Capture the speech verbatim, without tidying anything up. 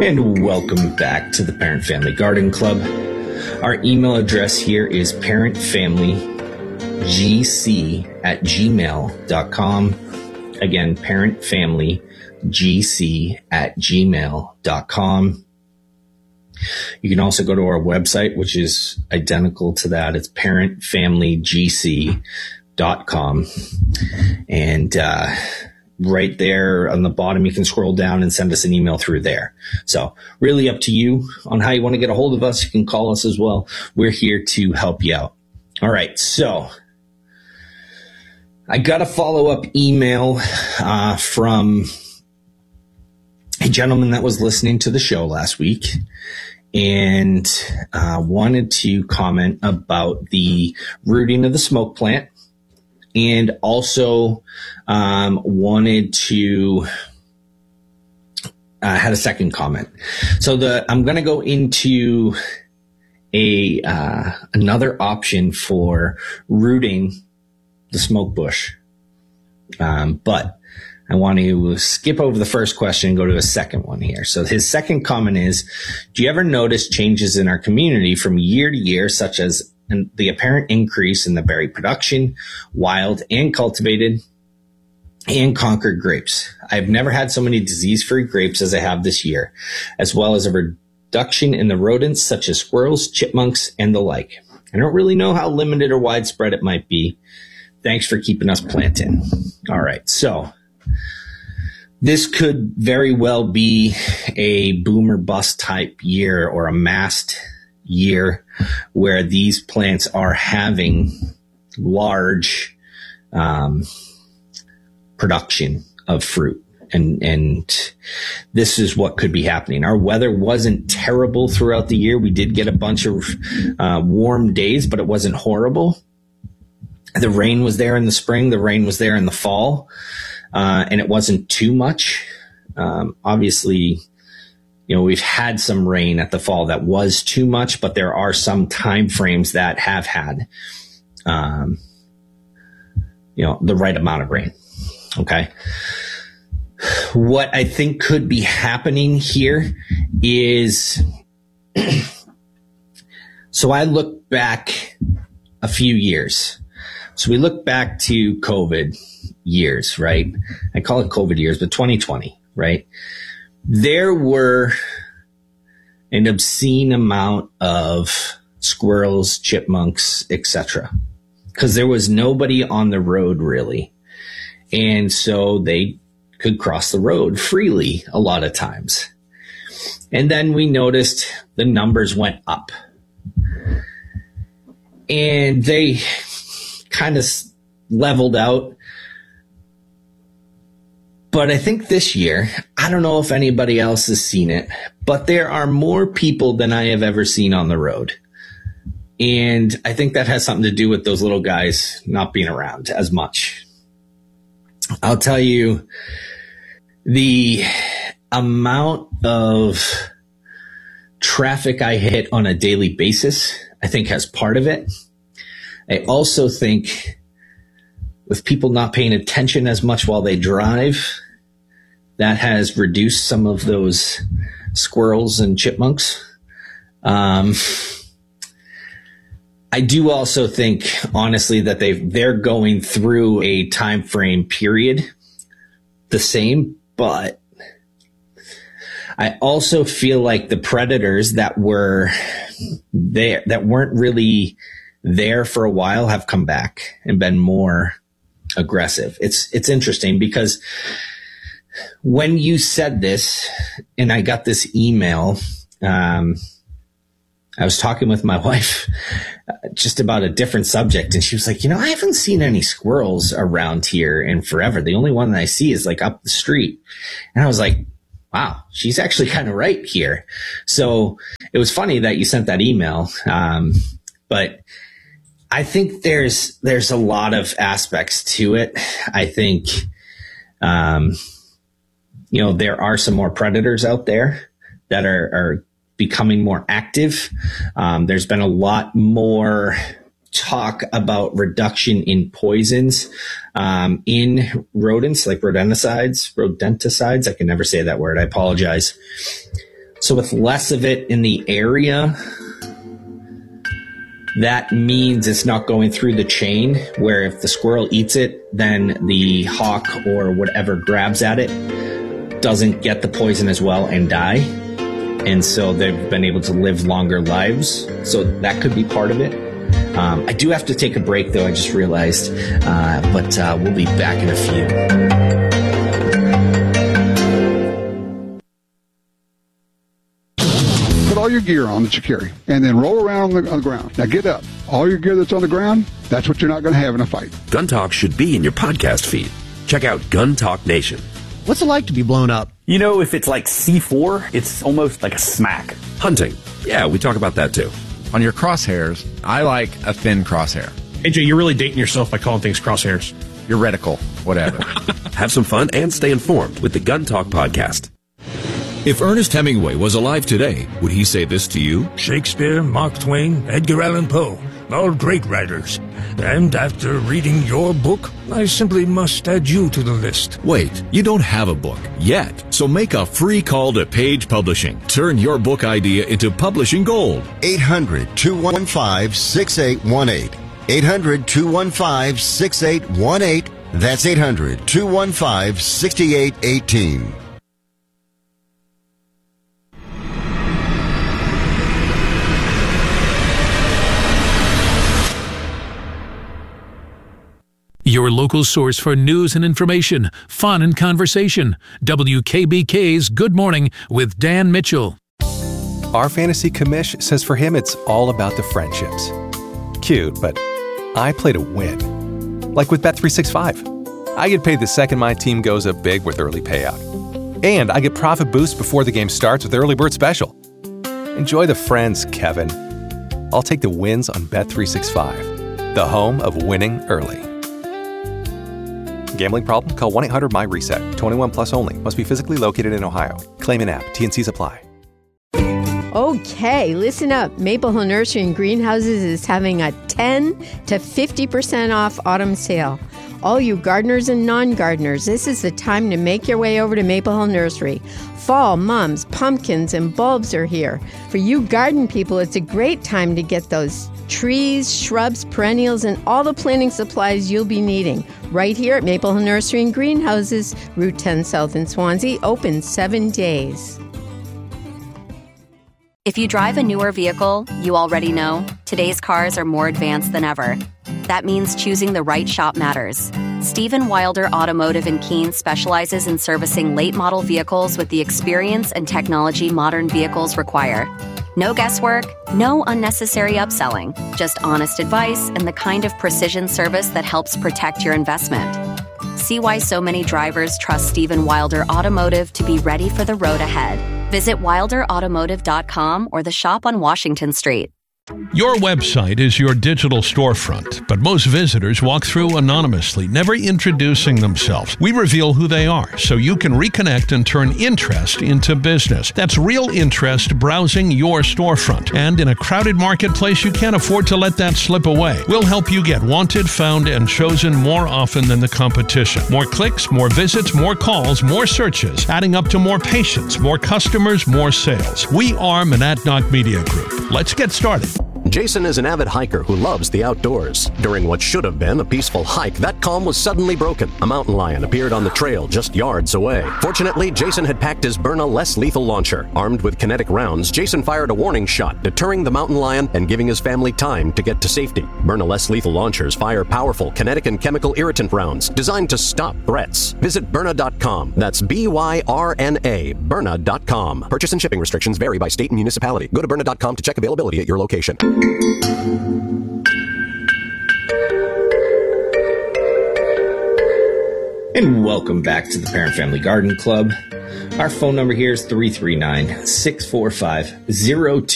And welcome back to the Parent Family Garden Club. Our email address here is parentfamilygc at gmail dot com. Again, parentfamilygc at gmail dot com. You can also go to our website, which is identical to that. It's parent family g c dot com. And uh, right there on the bottom, you can scroll down and send us an email through there. So really up to you on how you want to get a hold of us. You can call us as well. We're here to help you out. All right. So I got a follow-up email uh, from a gentleman that was listening to the show last week and uh, wanted to comment about the rooting of the smoke plant, and also um, wanted to uh, had a second comment. So the I'm going to go into a uh, another option for rooting the smoke bush, um, but I want to skip over the first question and go to a second one here. So his second comment is, do you ever notice changes in our community from year to year, such as the apparent increase in the berry production, wild and cultivated and Concord grapes? I've never had so many disease-free grapes as I have this year, as well as a reduction in the rodents such as squirrels, chipmunks, and the like. I don't really know how limited or widespread it might be. Thanks for keeping us planting. All right, so this could very well be a boom or bust type year, or a massed year where these plants are having large um, production of fruit. And, and this is what could be happening. Our weather wasn't terrible throughout the year. We did get a bunch of uh, warm days, but it wasn't horrible. The rain was there in the spring. The rain was there in the fall. Uh, and it wasn't too much. Um, obviously, you know, we've had some rain at the fall that was too much, but there are some time frames that have had, um, you know, the right amount of rain. Okay. What I think could be happening here is, so I look back a few years. So we look back to COVID years, right? I call it COVID years, but twenty twenty, right? There were an obscene amount of squirrels, chipmunks, et cetera, because there was nobody on the road really. And so they could cross the road freely a lot of times. And then we noticed the numbers went up. And they kind of leveled out. But I think this year, I don't know if anybody else has seen it, but there are more people than I have ever seen on the road. And I think that has something to do with those little guys not being around as much. I'll tell you, the amount of traffic I hit on a daily basis, I think has part of it. I also think with people not paying attention as much while they drive, that has reduced some of those squirrels and chipmunks. Um, I do also think, honestly, that they they're going through a time frame period the same, but I also feel like the predators that were there, that weren't really there for a while, have come back and been more aggressive. It's it's interesting because when you said this, and I got this email, um, I was talking with my wife just about a different subject, and she was like, you know, I haven't seen any squirrels around here in forever. The only one that I see is like up the street. And I was like, wow, she's actually kind of right here. So it was funny that you sent that email. Um, but I think there's, there's a lot of aspects to it. I think, um, you know, there are some more predators out there that are, are becoming more active. Um, there's been a lot more talk about reduction in poisons um, in rodents, like rodenticides, rodenticides. I can never say that word. I apologize. So with less of it in the area, that means it's not going through the chain, where if the squirrel eats it, then the hawk or whatever grabs at it doesn't get the poison as well and die. And so they've been able to live longer lives. So that could be part of it. Um, I do have to take a break, though, I just realized. Uh, but uh, we'll be back in a few. All your gear on that you carry, and then roll around on the, on the ground. Now get up. All your gear that's on the ground, that's what you're not going to have in a fight. Gun Talk should be in your podcast feed. Check out Gun Talk Nation. What's it like to be blown up? You know, if it's like C four, it's almost like a smack. Hunting. Yeah, we talk about that too. On your crosshairs, I like a thin crosshair. A J, you're really dating yourself by calling things crosshairs. Your reticle, whatever. Have some fun and stay informed with the Gun Talk podcast. If Ernest Hemingway was alive today, would he say this to you? Shakespeare, Mark Twain, Edgar Allan Poe, all great writers. And after reading your book, I simply must add you to the list. Wait, you don't have a book yet, so make a free call to Page Publishing. Turn your book idea into publishing gold. eight hundred, two one five, six eight one eight. eight hundred, two one five, six eight one eight. That's eight hundred, two one five, six eight one eight. Your local source for news and information, fun and conversation. W K B K's Good Morning with Dan Mitchell. Our fantasy commish says for him it's all about the friendships. Cute, but I play to win. Like with Bet three sixty-five. I get paid the second my team goes up big with early payout. And I get profit boost before the game starts with Early Bird Special. Enjoy the friends, Kevin. I'll take the wins on Bet three sixty-five, the home of winning early. Gambling problem? Call one eight hundred M Y reset. twenty-one plus only. Must be physically located in Ohio. Claim in app. T and C's apply. Okay, listen up. Maple Hill Nursery and Greenhouses is having a ten to fifty percent off autumn sale. All you gardeners and non-gardeners, this is the time to make your way over to Maple Hill Nursery. Fall, mums, pumpkins, and bulbs are here. For you garden people, it's a great time to get those trees, shrubs, perennials, and all the planting supplies you'll be needing. Right here at Maple Hill Nursery and Greenhouses, Route ten South in Swansea, open seven days. If you drive a newer vehicle, you already know today's cars are more advanced than ever. That means choosing the right shop matters. Stephen Wilder Automotive in Keene specializes in servicing late-model vehicles with the experience and technology modern vehicles require. No guesswork, no unnecessary upselling, just honest advice and the kind of precision service that helps protect your investment. See why so many drivers trust Stephen Wilder Automotive to be ready for the road ahead. Visit wilder automotive dot com or the shop on Washington Street. Your website is your digital storefront, but most visitors walk through anonymously, never introducing themselves. We reveal who they are, so you can reconnect and turn interest into business. That's real interest browsing your storefront. And in a crowded marketplace, you can't afford to let that slip away. We'll help you get wanted, found, and chosen more often than the competition. More clicks, more visits, more calls, more searches, adding up to more patients, more customers, more sales. We are Monadnock Media Group. Let's get started. Jason is an avid hiker who loves the outdoors. During what should have been a peaceful hike, that calm was suddenly broken. A mountain lion appeared on the trail just yards away. Fortunately, Jason had packed his Byrna less lethal launcher. Armed with kinetic rounds, Jason fired a warning shot, deterring the mountain lion and giving his family time to get to safety. Byrna less lethal launchers fire powerful kinetic and chemical irritant rounds designed to stop threats. Visit Byrna dot com. That's B Y R N A, Byrna dot com. Purchase and shipping restrictions vary by state and municipality. Go to Byrna dot com to check availability at your location. And welcome back to the Parent Family Garden Club. Our phone number here is three three nine, six four five, zero two